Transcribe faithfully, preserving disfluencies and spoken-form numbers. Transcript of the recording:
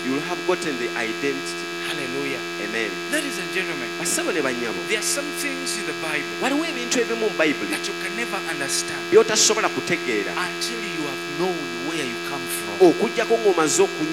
you will have gotten the identity. Hallelujah. Amen. Ladies and gentlemen, Basabo ne banyabo, there are some things in the Bible waliwo ebintu ebimu mu Bayibuli that you can never understand by'otasobola kutegeera until you have known where you come from. okuggyako ng'omaze okunywa